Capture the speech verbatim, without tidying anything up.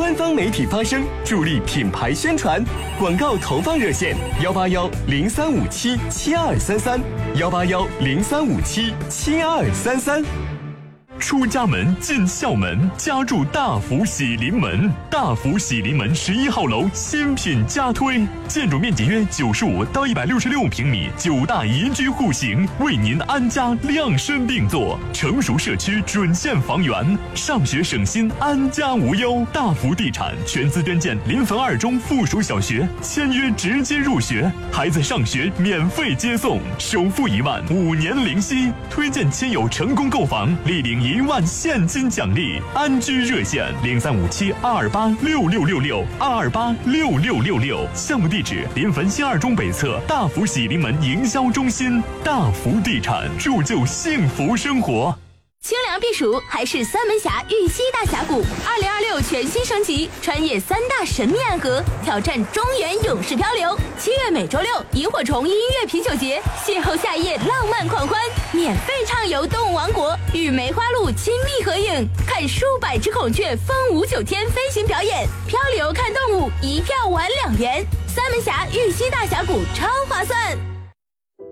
官方媒体发声，助力品牌宣传。广告投放热线：幺八幺零三五七七二三三，幺八幺零三五七七二三三。 出家门进校门，家住大福喜临门。大福喜临门十一号楼新品加推，建筑面积约九十五到一百六十六平米，九大宜居户型，为您安家量身定做。成熟社区准线房源，上学省心，安家无忧。大福地产全资捐建临汾二中附属小学，签约直接入学，孩子上学免费接送，首付一万，五年零息。推荐亲友成功购房，立领一万现金奖励。安居热线零三五七二二八六六六六二二八六六六六。项目地址：临汾新二中北侧大福喜临门营销中心。大福地产，铸就幸福生活。 清凉避暑还是三门峡玉溪大峡谷，二零二六全新升级，穿越三大神秘暗河，挑战中原勇士漂流。七月每周六，萤火虫音乐啤酒节，邂逅夏夜浪漫狂欢，免费畅游动物王国，与梅花鹿亲密合影，看数百只孔雀风舞九天飞行表演，漂流看动物，一票玩两元。三门峡玉溪大峡谷超划算。